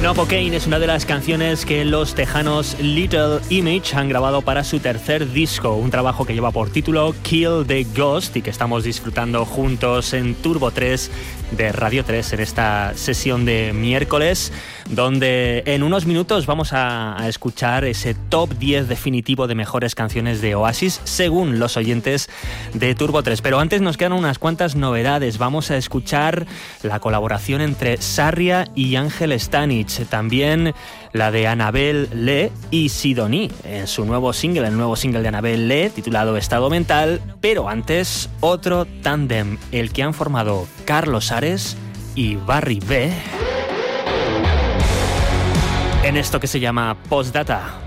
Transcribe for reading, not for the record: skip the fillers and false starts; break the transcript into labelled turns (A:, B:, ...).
A: Novocaine es una de las canciones que los tejanos Little Image han grabado para su tercer disco, un trabajo que lleva por título Kill the Ghost y que estamos disfrutando juntos en Turbo 3 de Radio 3 en esta sesión de miércoles, donde en unos minutos vamos a escuchar ese top 10 definitivo de mejores canciones de Oasis según los oyentes de Turbo 3. Pero antes nos quedan unas cuantas novedades. Vamos a escuchar la colaboración entre Sarria y Ángel Stanich, también la de Annabel Lee y Sidonie en su nuevo single, el nuevo single de Annabel Lee titulado Estado Mental, pero antes otro tándem, el que han formado Carlos Ares y Barry B en esto que se llama Postdata.